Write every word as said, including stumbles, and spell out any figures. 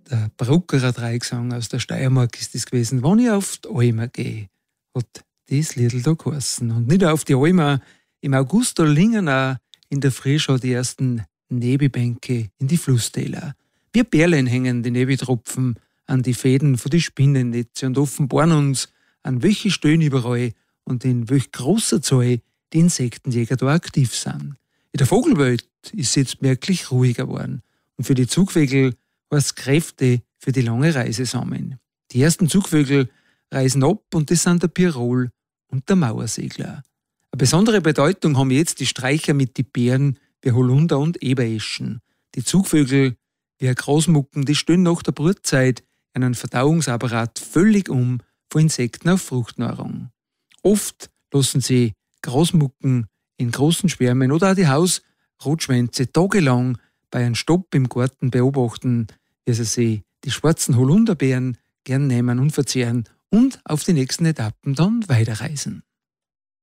Der Bruckerer Dreigesang aus der Steiermark ist das gewesen. Wenn ich auf die Alma gehe, hat das Liedl da geheißen. Und nicht auf die Alma, im August da liegen auch in der Früh schon die ersten Nebelbänke in die Flusstäler. Wir Perlen hängen die Nebeltropfen an die Fäden von die Spinnennetze und offenbaren uns, an welche Stellen überall und in welch großer Zahl die Insektenjäger da aktiv sind. In der Vogelwelt ist es jetzt merklich ruhiger geworden. Und für die Zugvögel heißt Kräfte für die lange Reise sammeln. Die ersten Zugvögel reisen ab und das sind der Pirol und der Mauersegler. Eine besondere Bedeutung haben jetzt die Streicher mit die Bären wie Holunder und Ebereschen. Die Zugvögel wie Großmucken, die stehen nach der Brutzeit einen Verdauungsapparat völlig um von Insekten auf Fruchtnahrung. Oft lassen sie Großmucken in großen Schwärmen oder auch die Hausrotschwänze tagelang bei einem Stopp im Garten beobachten, wie sie sich die schwarzen Holunderbeeren gern nehmen und verzehren und auf die nächsten Etappen dann weiterreisen.